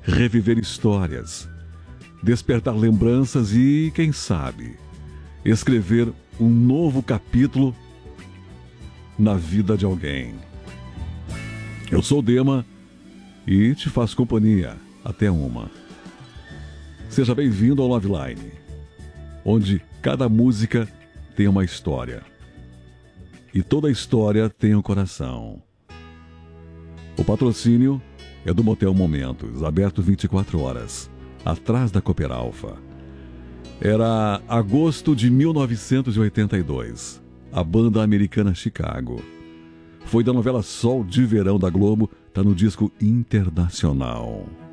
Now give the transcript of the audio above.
reviver histórias, despertar lembranças e, quem sabe, escrever um novo capítulo na vida de alguém. Eu sou o Dema e te faço companhia até uma. Seja bem-vindo ao Loveline, onde cada música tem uma história e toda história tem um coração. O patrocínio é do Motel Momentos, aberto 24 horas, atrás da Cooper Alpha. Era agosto de 1982, a banda americana Chicago. Foi da novela Sol de Verão da Globo, tá no disco Internacional.